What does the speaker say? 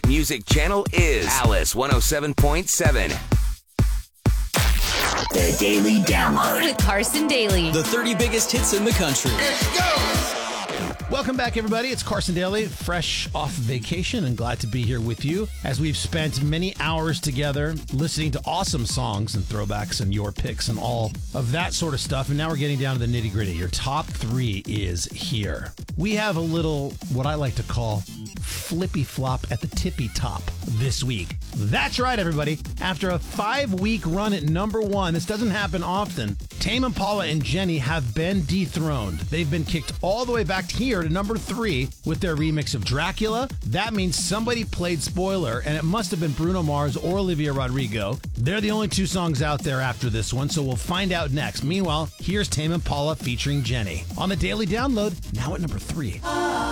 music channel is Alice 107.7. The Daily Download with Carson Daly. The 30 biggest hits in the country. Let's go! Welcome back, everybody. It's Carson Daly, fresh off vacation, and glad to be here with you as we've spent many hours together listening to awesome songs and throwbacks and your picks and all of that sort of stuff. And now we're getting down to the nitty-gritty. Your top 3 is here. We have a little, what I like to call, flippy flop at the tippy top this week. That's right, everybody. After a 5-week run at number 1, this doesn't happen often, Tame Impala and Jenny have been dethroned. They've been kicked all the way back here to number 3 with their remix of Dracula. That means somebody played Spoiler, and it must have been Bruno Mars or Olivia Rodrigo. They're the only 2 songs out there after this one, so we'll find out next. Meanwhile, here's Tame Impala featuring Jenny on the Daily Download, now at number 3.